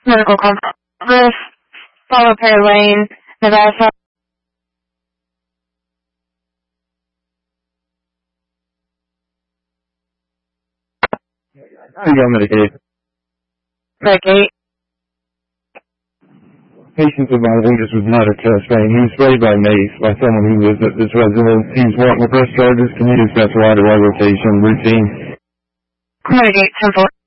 Medical Compass, follow Pear Lane, Nevada. How you going, Medicaid? Medicaid. Patient of mine, I think this was not a test vein. He was sprayed by mace by someone who lives at this residence. He's wanting to press charges. Can you discuss why the location routine? Medicaid 10-4.